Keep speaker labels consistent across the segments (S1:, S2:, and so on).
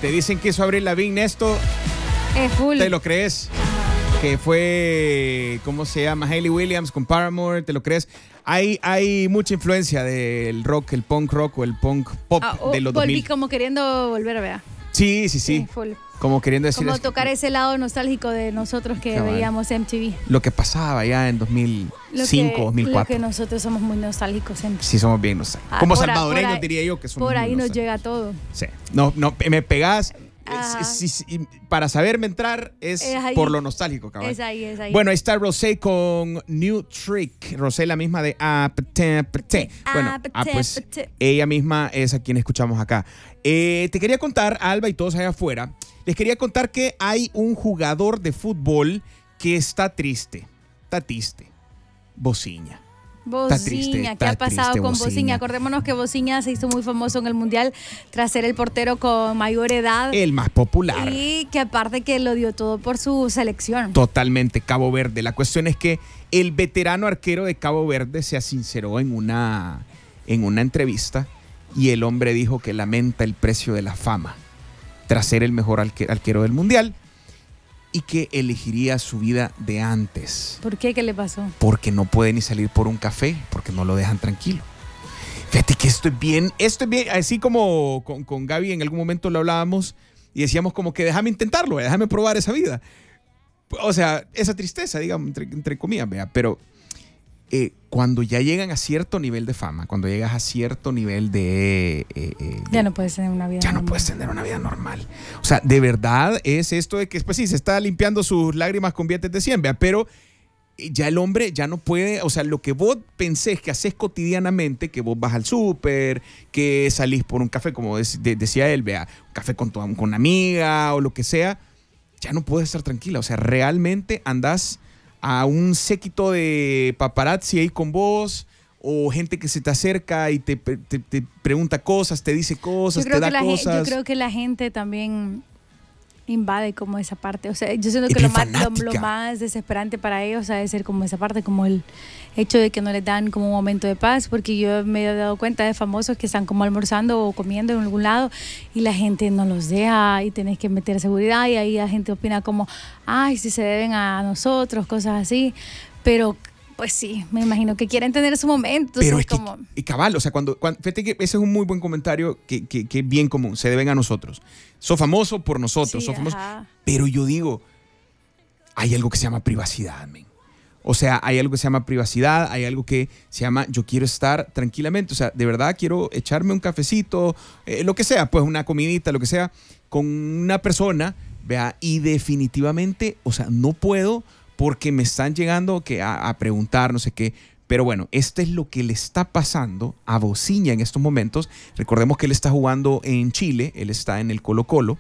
S1: Te dicen que hizo Avril Lavigne esto.
S2: Es full.
S1: ¿Te lo crees? Que fue, ¿cómo se llama? Hayley Williams con Paramore, ¿te lo crees? Hay mucha influencia del rock, el punk rock o el punk pop de los 2000.
S2: Volví como queriendo volver a ver.
S1: Sí.
S2: Full.
S1: Como queriendo decir...
S2: Como tocar ese lado nostálgico de nosotros que veíamos MTV.
S1: Lo que pasaba ya en 2005, 2004.
S2: Lo que nosotros somos muy nostálgicos siempre.
S1: Sí, somos bien nostálgicos. Como salvadoreños diría yo que somos
S2: por ahí
S1: muy
S2: nos llega todo.
S1: Sí. No, me pegás... para saberme entrar es por lo nostálgico, cabal.
S2: Es ahí.
S1: Bueno, ahí está Rosé con New Trick. Rosé, la misma de Bueno, pues ella misma es a quien escuchamos acá. Te quería contar, Alba y todos allá afuera, les quería contar que hay un jugador de fútbol que está triste. Bociña.
S2: ¿Qué ha pasado con Bociña? Acordémonos que Bociña se hizo muy famoso en el Mundial tras ser el portero con mayor edad.
S1: El más popular.
S2: Y que aparte que lo dio todo por su selección.
S1: Totalmente, Cabo Verde. La cuestión es que el veterano arquero de Cabo Verde se sinceró en una entrevista y el hombre dijo que lamenta el precio de la fama tras ser el mejor arquero del Mundial y que elegiría su vida de antes.
S2: ¿Por qué? ¿Qué le pasó?
S1: Porque no puede ni salir por un café, porque no lo dejan tranquilo. Fíjate que esto es bien, así como con Gaby en algún momento lo hablábamos y decíamos como que déjame intentarlo, déjame probar esa vida. O sea, esa tristeza, digamos, entre comillas, vea, pero cuando ya llegan a cierto nivel de fama, cuando llegas a cierto nivel
S2: ya no puedes tener una vida normal.
S1: No puedes tener una vida normal. O sea, de verdad es esto de que pues sí, se está limpiando sus lágrimas con billetes de 100, vea, pero ya el hombre ya no puede, o sea, lo que vos pensés que haces cotidianamente, que vos vas al súper, que salís por un café, como decía él, vea, un café con una amiga o lo que sea, ya no puedes estar tranquila. O sea, realmente andás a un séquito de paparazzi ahí con vos o gente que se te acerca y te pregunta cosas, te dice cosas, te da cosas.
S2: Yo creo que la gente también invade como esa parte. O sea, yo siento que lo más desesperante para ellos ha de ser como esa parte, como el hecho de que no les dan como un momento de paz, porque yo me he dado cuenta de famosos que están como almorzando o comiendo en algún lado y la gente no los deja y tenés que meter seguridad y ahí la gente opina como, ay, si se deben a nosotros, cosas así, pero pues sí, me imagino que quieren tener su momento.
S1: Pero es como... y cabal, o sea, cuando fíjate que ese es un muy buen comentario que es bien común, se deben a nosotros. Sos famoso por nosotros, sos famoso. Pero yo digo, hay algo que se llama privacidad, men. O sea, hay algo que se llama privacidad, hay algo que se llama yo quiero estar tranquilamente. O sea, de verdad quiero echarme un cafecito, lo que sea, pues una comidita, lo que sea, con una persona, vea, y definitivamente, o sea, no puedo porque me están llegando a preguntar, no sé qué. Pero bueno, esto es lo que le está pasando a Bociña en estos momentos. Recordemos que él está jugando en Chile, él está en el Colo-Colo.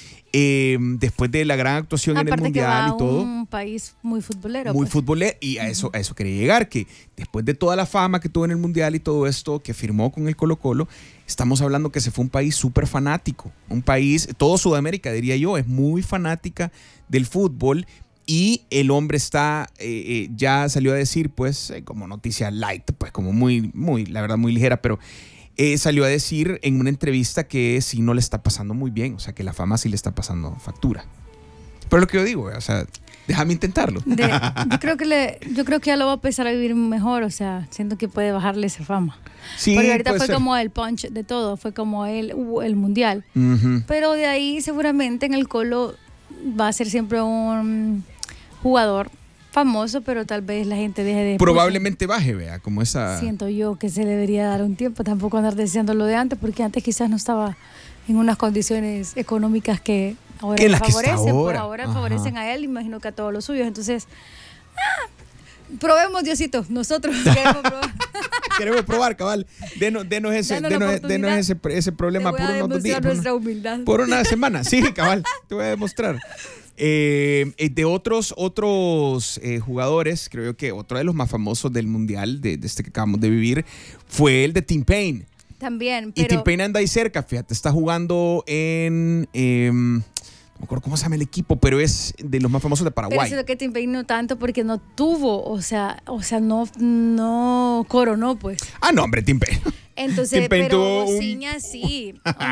S1: Después de la gran actuación en el Mundial y todo.
S2: Un país muy futbolero.
S1: Muy futbolero, y a eso quería llegar, que después de toda la fama que tuvo en el Mundial y todo esto, que firmó con el Colo-Colo, estamos hablando que se fue un país súper fanático. Un país, todo Sudamérica diría yo, es muy fanática del fútbol. Y el hombre está, ya salió a decir, pues, como noticia light, pues como muy, la verdad, muy ligera, pero salió a decir en una entrevista que sí no le está pasando muy bien, o sea, que la fama sí le está pasando factura. Pero lo que yo digo, o sea, déjame intentarlo.
S2: Yo creo que ya lo va a empezar a vivir mejor, o sea, siento que puede bajarle esa fama.
S1: Sí,
S2: porque ahorita fue
S1: ser
S2: como el punch de todo, fue como el Mundial. Pero de ahí seguramente en el Colo va a ser siempre un jugador famoso, pero tal vez la gente deje de...
S1: Probablemente baje, vea, como esa...
S2: Siento yo que se le debería dar un tiempo, tampoco andar deseando lo de antes, porque antes quizás no estaba en unas condiciones económicas que ahora le favorecen. Pues ahora favorecen a él, imagino que a todos los suyos. Entonces, probemos, Diosito, nosotros queremos probar.
S1: Queremos probar, cabal. Denos ese problema por unos días.
S2: Nuestra humildad.
S1: Por una semana, sí, cabal, te voy a demostrar. De otros jugadores, creo que otro de los más famosos del Mundial, de este que acabamos de vivir, fue el de T-Pain.
S2: También, pero...
S1: Y T-Pain anda ahí cerca, fíjate, está jugando en... no me acuerdo cómo se llama el equipo, pero es de los más famosos de Paraguay.
S2: Pero eso es lo que T-Pain no tanto porque no tuvo, o sea no coronó, pues.
S1: Ah, no, hombre, T-Pain.
S2: Entonces, pero Bociña sí.